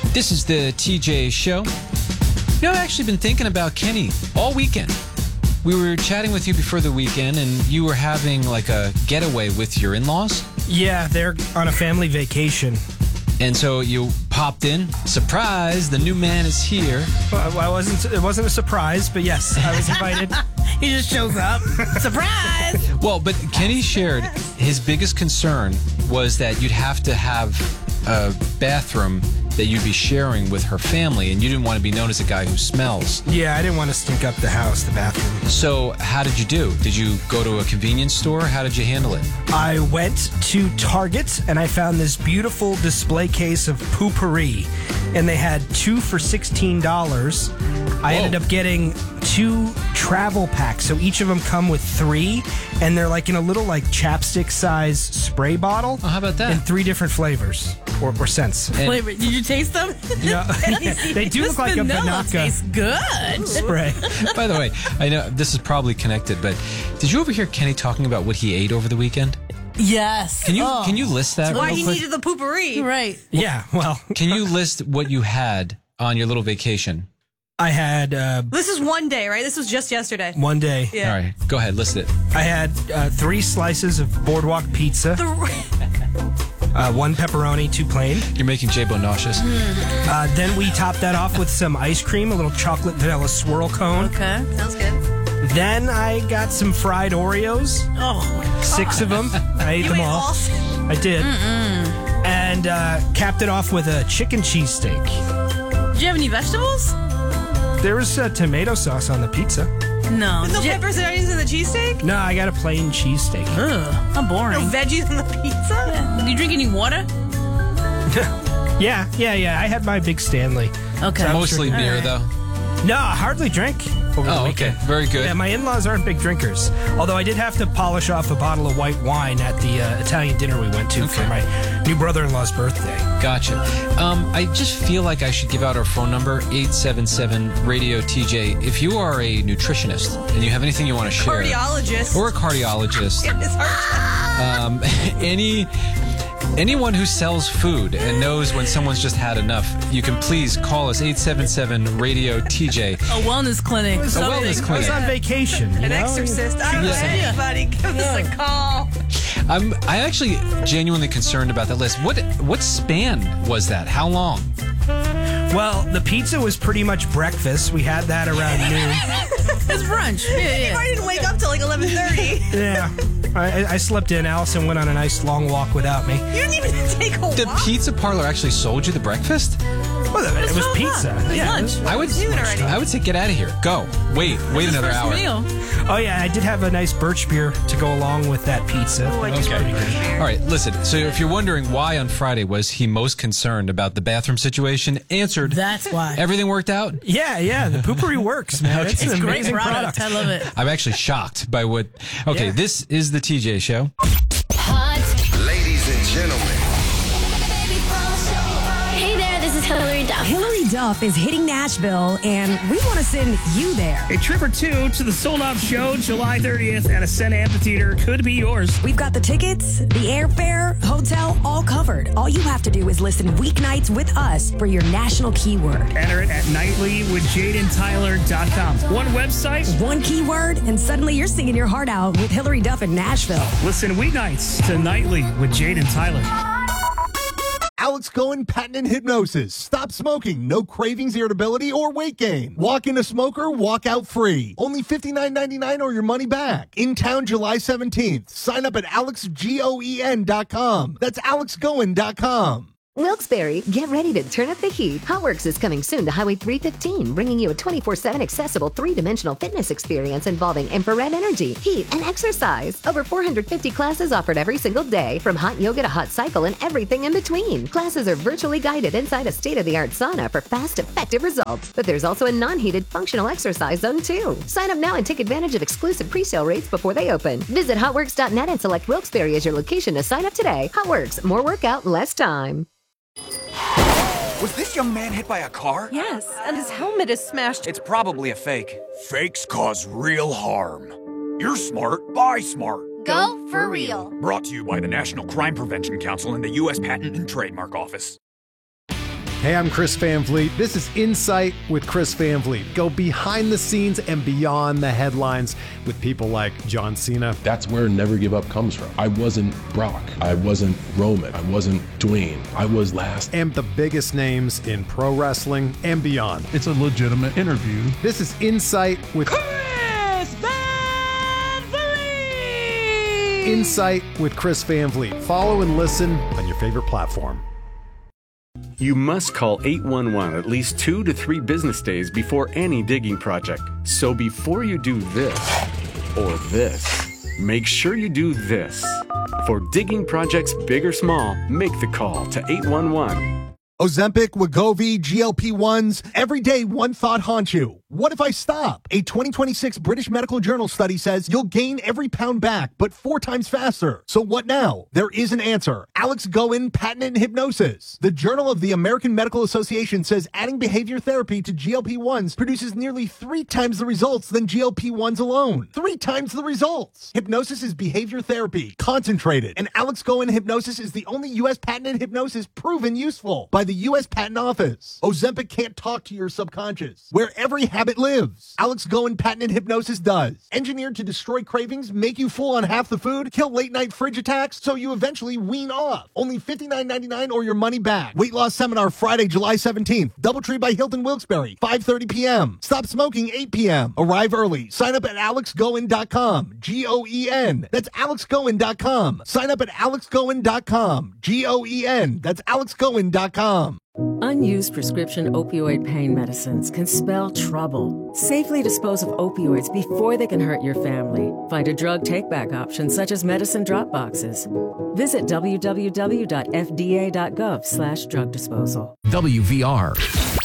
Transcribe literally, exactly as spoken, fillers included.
This is the T J Show. You know, I've actually been thinking about Kenny all weekend. We were chatting with you before the weekend, and you were having like a getaway with your in-laws. Yeah, they're on a family vacation. And so you popped in. Surprise, the new man is here. Well, I wasn't. It wasn't a surprise, but yes, I was invited. He just shows up. Surprise! Well, but Kenny shared his biggest concern was that you'd have to have a bathroom that you'd be sharing with her family, and you didn't want to be known as a guy who smells. Yeah, I didn't want to stink up the house, the bathroom. So how did you do? Did you go to a convenience store? How did you handle it? I went to Target, and I found this beautiful display case of Poo-Pourri, and they had two for sixteen dollars. I Whoa. ended up getting two travel packs, so each of them come with three, and they're like in a little like chapstick size spray bottle. Oh, how about that? In three different flavors or, or scents. And- Wait, wait, did you taste them? Yeah, they do This look like a vanilla Banaka tastes good. spray. By the way, I know this is probably connected, but did you overhear Kenny talking about what he ate over the weekend? Yes. Can you Oh. can you list that Why real he quick? needed the poopery. Right. Yeah, well, Can you list what you had on your little vacation? I had uh, This is one day, right? This was just yesterday. one day. Yeah. All right, go ahead, list it. I had uh, three slices of Boardwalk pizza, The, uh, one pepperoni, two plain. You're making J-Bo nauseous. Uh, then we topped that off with some ice cream, a little chocolate vanilla swirl cone. Okay. sounds good. Then I got some fried Oreos, Oh, six of them. I ate You them ate all. all six? I did. And uh, capped it off with a chicken cheesesteak. did you have any vegetables? There was uh, tomato sauce on the pizza. No. There's no Did you- peppers and onions in the cheesesteak? No, I got a plain cheesesteak. Ugh, how No boring. veggies in the pizza? Yeah. Did you drink any water? Yeah, yeah, yeah. I had my big Stanley. Okay. So- Mostly All beer, right. though. No, I hardly drink over the Oh, weekend. okay. Very good. Yeah, my in-laws aren't big drinkers. Although I did have to polish off a bottle of white wine at the uh, Italian dinner we went to for Okay. my new brother-in-law's birthday. Gotcha. Um, I just feel like I should give out our phone number, eight seven seven radio T J. If you are a nutritionist and you have anything you want to share, Cardiologist. or a cardiologist, It's hard. um, any anyone who sells food and knows when someone's just had enough, you can please call us, eight seven seven radio T J. A wellness clinic. A something. wellness I was clinic. on vacation. You An know? exorcist. I don't know Yeah. anybody. Give us a call. I'm I actually genuinely concerned about that list. What what span was that? How long? Well, the pizza was pretty much breakfast. We had that around noon. It's brunch. Yeah, yeah. I didn't wake up till like eleven thirty. Yeah. I, I slept in. Allison went on a nice long walk without me. You didn't even take a The walk. pizza parlor actually sold you the breakfast? Well, it was twelve pizza. o'clock. Yeah. Lunch. I would noon already. I would say get out of here. Go. Wait. Wait His another first hour. meal. Oh, yeah. I did have a nice birch beer to go along with that pizza. Oh, I That was do pretty love good. birch beer. All right, listen. So if you're wondering why on Friday was he most concerned about the bathroom situation, answered. That's why. Everything worked out. Yeah, yeah. The Poopery works, man. It's an It's a great amazing product. product. I love it. I'm actually shocked by what. Okay, Yeah. this is the T J Show. Ladies and gentlemen, Hey there, this is Hillary Duff. Hillary Duff is hitting Nashville, and we want to send you there. A trip or two to the sold-out show July thirtieth at Ascent Amphitheater could be yours. We've got the tickets, the airfare, hotel, all covered. All you have to do is listen weeknights with us for your national keyword. Enter it at nightly with jaden tyler dot com. One website. One keyword, and suddenly you're singing your heart out with Hillary Duff in Nashville. Listen weeknights to Nightly with Jaden Tyler. Alex Cohen Patent and Hypnosis. Stop smoking. No cravings, irritability, or weight gain. Walk in a smoker, walk out free. Only fifty-nine ninety-nine or your money back. In town July seventeenth. Sign up at alex goen dot com. That's alex goen dot com. Wilkes-Barre, get ready to turn up the heat. HotWorks is coming soon to Highway three fifteen, bringing you a twenty-four seven accessible three-dimensional fitness experience involving infrared energy, heat, and exercise. Over four hundred fifty classes offered every single day, from hot yoga to hot cycle and everything in between. Classes are virtually guided inside a state-of-the-art sauna for fast, effective results. But there's also a non-heated functional exercise zone too. Sign up now and take advantage of exclusive pre-sale rates before they open. Visit hotworks dot net and select Wilkes-Barre as your location to sign up today. HotWorks, more workout, less time. Was this young man hit by a car? Yes, and his helmet is smashed. It's probably a fake. Fakes cause real harm. You're smart, buy smart. Go for real. Brought to you by the National Crime Prevention Council and the U S Patent and Trademark Office. Hey, I'm Chris Van Vliet. This is Insight with Chris Van Vliet. Go behind the scenes and beyond the headlines with people like John Cena. That's where Never Give Up comes from. I wasn't Brock. I wasn't Roman. I wasn't Dwayne. I was last. And the biggest names in pro wrestling and beyond. It's a legitimate interview. This is Insight with Chris Van Vliet! Insight with Chris Van Vliet. Follow and listen on your favorite platform. You must call eight one one at least two to three business days before any digging project. So before you do this or this, make sure you do this. For digging projects big or small, make the call to eight one one. Ozempic, Wegovy, G L P ones. Every day, one thought haunts you. What if I stop? A twenty twenty-six British Medical Journal study says you'll gain every pound back, but four times faster. So what now? There is an answer. Alex Goen, patented hypnosis. The Journal of the American Medical Association says adding behavior therapy to G L P ones produces nearly three times the results than G L P ones alone. Three times the results. Hypnosis is behavior therapy, concentrated. And Alex Goen hypnosis is the only U S patented hypnosis proven useful by the U S Patent Office. Ozempic can't talk to your subconscious, where every habit lives. Alex Goen patented hypnosis does. Engineered to destroy cravings, make you full on half the food, kill late night fridge attacks, so you eventually wean off. Only fifty-nine ninety-nine or your money back. Weight loss seminar Friday, July seventeenth. Doubletree by Hilton Wilkes-Barre, five thirty p.m. Stop smoking, eight p.m. Arrive early. Sign up at alex goen dot com. G O E N. That's alex goen dot com. Sign up at alex goen dot com. G O E N. That's alex goen dot com. Unused prescription opioid pain medicines can spell trouble. Safely dispose of opioids before they can hurt your family. Find a drug take-back option such as medicine drop boxes. Visit w w w dot f d a dot gov slash drug disposal. W V R